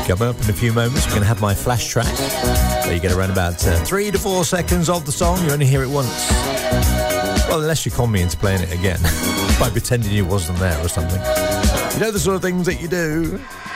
Coming up in a few moments, we're going to have my flash track, where you get around about 3 to 4 seconds of the song. You only hear it once. Well, unless you con me into playing it again by pretending you wasn't there or something. You know the sort of things that you do.